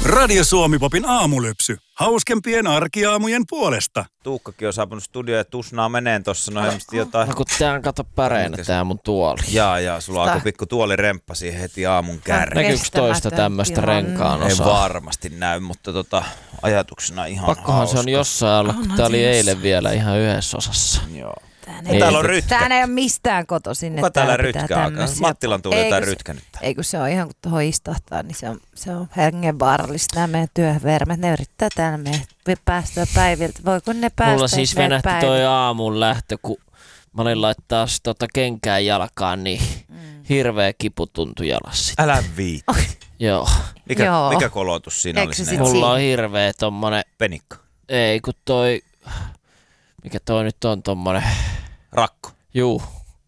Radio Suomi-popin aamulypsy. Hauskempien arkiaamujen puolesta. Tuukkakin on saapunut studioon ja tusnaa meneen tossa. No helposti jotain. No kun tää on kato päreinä tää mun tuoli. Jaa, sulla alkoi pikku tuoliremppa siihen heti aamun kärkeen. Näkyykö toista tämmöstä renkaan Ei osaa? varmasti näy, mutta ajatuksena ihan Pakkohan hauska. se on jossain olla, kun tää oli eilen vielä ihan yhdessä osassa. Joo. Täällä on rytkä. Tää ei ole mistään kotoisin. Kuka täällä rytkää? Mattilan tuli jotain rytkänyttä. Ei kun se on ihan kun tuohon istahtaa, niin se on hengenvaarallista. Nämä meidän työvermet, ne yrittää täällä meidän päästöä päiviltä. Voiko ne päästä? Mulla siis venähti toi aamun lähtö, kun mä olin laittaa kenkää jalkaan, niin hirveä kipu tuntui jalassa. Älä viitti. Joo. Mikä kolotus siinä Eikö oli? se Sinne? sit Mulla on hirveä tommonen, Penikka. ei kun toi, mikä toi nyt on tommonen, Rakko. juu.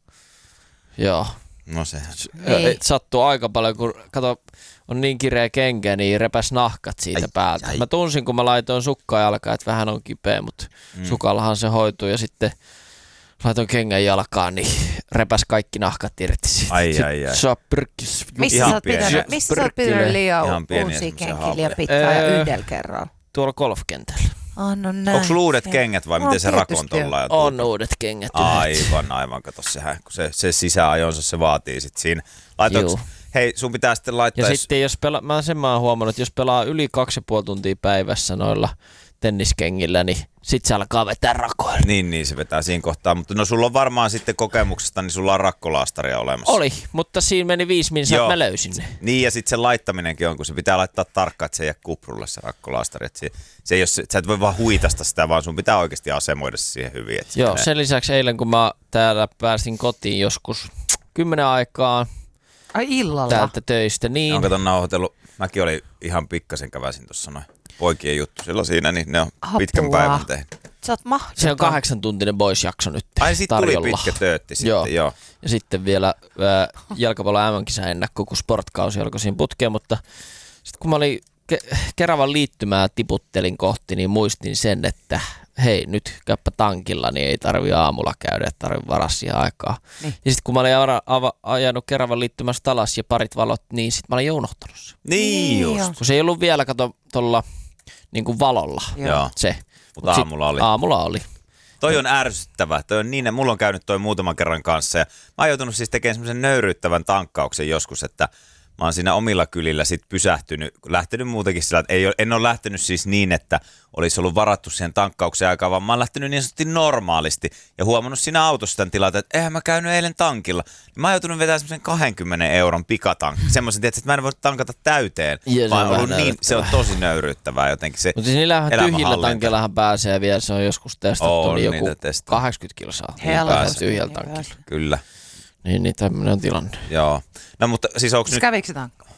Joo. No sehän. Niin. Sattuu aika paljon, kun kato, on niin kireä kenkä, niin repäs nahkat siitä päältä. Mä tunsin, kun mä laitoin sukkaa jalkaan, että vähän on kipeä, mutta sukallahan se hoituu. Ja sitten laitoin kengän jalkaan, niin repäs kaikki nahkat irti siitä. Ai. Saa pyrkis. Missä Ihan sä oot pitänyt liian Ihan pieniä uusia semmosia kenkiä liian haaveja. pitkään ja yhdellä kerralla? Tuolla golfkentällä. No näin. Onko sulla uudet kengät vai miten se rakon tietysti tuolla? On uudet kengät. Aivan, kato sehän, kun se sisäajonsa se vaatii sit siinä. Juu. Hei, sun pitää sitten laittaa... Ja sitten jos mä oon huomannut, että jos pelaa yli 2,5 tuntia päivässä noilla tenniskengillä, niin sit se alkaa vetää rakoilla. Niin, se vetää siinä kohtaa. Mutta no sulla on varmaan sitten kokemuksesta, niin sulla on rakkolaastaria olemassa. Oli, mutta siinä meni 5 minsaa, että mä löysin ne. Niin, ja sitten sen laittaminenkin on, kun se pitää laittaa tarkkaan, että se ei jää kuprulle se rakkolaastari. Että se ei ole, sä et voi vaan huitasta sitä, vaan sun pitää oikeasti asemoida se siihen hyvin. Että Joo, sen lisäksi eilen kun mä täällä pääsin kotiin joskus 10 aikaan Ai illalla. täältä töistä, niin on kato nauhoitellut. Mäkin olin ihan pikkasen käväsin tuossa noin poikien juttu silloin siinä, niin ne on pitkän Apua. päivän tehnyt. Sä oot mahdoton. se on 8-tuntinen boys-jakso nyt Ai sit tuli tarjolla. pitkä töötti sitten, joo. Ja sitten vielä jalkapallon MM-kisaennakko, kun sportkausi alkoi siinä putkeen, mutta sitten kun mä olin Keravan liittymää tiputtelin kohti, niin muistin sen, että hei, nyt käyppä tankilla, niin ei tarvi aamulla käydä, että tarvi varaa siihen aikaa. Niin. Ja sitten kun mä olin ajanut Keravan liittymästä alas ja parit valot, niin sitten mä olin jo unohtanut sen. Niin just. Kun se ei ollut vielä, kato, tuolla niin kuin valolla Joo. se. Mutta aamulla oli. Aamulla oli. Toi on ärsyttävää. Toi on niin, mulla on käynyt toi muutaman kerran kanssa ja mä oon joutunut siis tekemään semmoisen nöyryyttävän tankkauksen joskus, että mä oon siinä omilla kylillä sit pysähtynyt, lähtenyt muutenkin sillä, että en ole lähtenyt siis niin, että olisi ollut varattu siihen tankkauksen aikaan, vaan mä oon lähtenyt niin sanotusti normaalisti ja huomannut siinä autossa tämän tilanteen, että eihän mä käynyt eilen tankilla. Mä oon joutunut vetämään semmoisen 20 euron pikatankki, semmoisen, että mä en voi tankata täyteen, Ja vaan se on ollut vähän niin, se on tosi nöyryyttävää jotenkin se. Mutta siis niillähän tyhjillä elämänhallinta. tankillahan pääsee vielä, se on joskus testattu, On niin joku niitä testattu. 80 kilsaa Helposti. tyhjällä tankilla. Kyllä, Niin tämmöinen on tilanne. joo. No mutta siis onko nyt... Kävikö se tankka?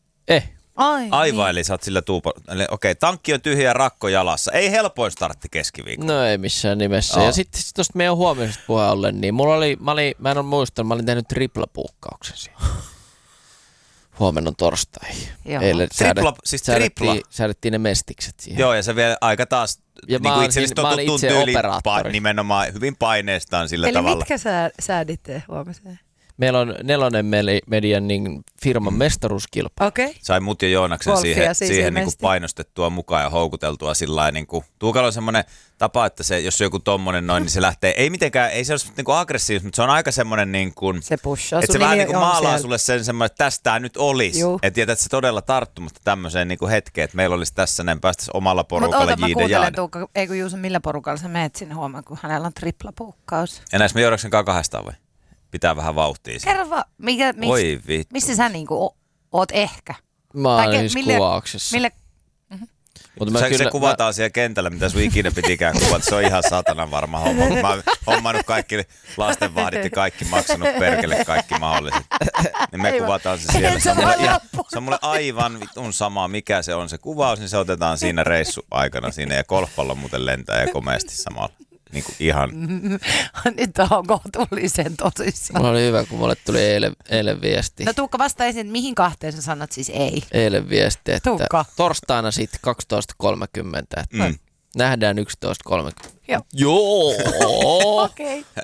Aivan, eli sä oot sillä okei, tankki on tyhjä ja rakko jalassa. Ei helpoin startti keskiviikolla. No ei missään nimessä. Joo. Ja sitten tuosta meidän huomioista puheen ollen, niin mä en ole muistanut, mä olin tehnyt triplapuukkauksen siihen. Huomenna on torstai. Joo. Eilen tripla. säädettiin ne mestikset siihen. Joo, ja se vielä aika taas, Ja niin kuin itsellisesti mä on olin tuttuun itse tyyliin, operaattori. nimenomaan hyvin paineestaan sillä Eli tavalla. mitkä sääditte huomiseen? Meillä on Nelonen median niin firman mestaruuskilpailu. Okei. Sai mut ja Joonaksen Golfia siis siihen niin kuin ilmeisesti. painostettua mukaan ja houkuteltua sillä niin kuin, Tuukalla on semmoinen tapa, että se, jos on joku tommonen noin, niin se lähtee, ei mitenkään, ei se ole niin kuin aggressiivista, mutta se on aika semmoinen niin kuin, Se pushaa. että se vähän niin kuin maalaa sulle sen semmoinen, että tästä tää nyt olisi. Juu. Että jätät se todella tarttumatta tämmöiseen niin kuin hetkeen, että meillä olisi tässä näin, päästäisiin omalla Mutta porukalla oota, mä Jiiden kuuntelen Jaana. Tuukka, ei kun Juuso, millä porukalla sä meet sinne huomaan, kun hänellä on triplapuukkaus. Ja näissä me Joonaksen kanssa kahdestaan vai? Pitää vähän vauhtia siinä. Kerro vaan, Oi vittu. missä sä niinku oot ehkä? Mä Tai olin ke- siis mille- kuvauksessa. Millä, Mutta Se kuvataan siellä kentällä, mitä sun ikinä pitikään kuvata. Se on ihan satanan varma homma. Mä oon hommannut kaikki lastenvahdit ja kaikki maksanut perkele kaikki mahdolliset. Niin me kuvataan se siellä. Se on mulle aivan vitun sama, mikä se on se kuvaus, niin se otetaan siinä reissu aikana siinä. Ja golfpallo muuten lentää ja komeasti samalla. Niin kuin ihan. nyt on kohtuullisen tosissaan. Mulla oli hyvä, kun mulle tuli eilen viesti. No Tuukka, vastaa ensin, että mihin kahteen sä sanot siis ei? Eilen viesti, että Tuukka. torstaina sitten 12.30, että nähdään 11.30. Joo. Joo! Okei.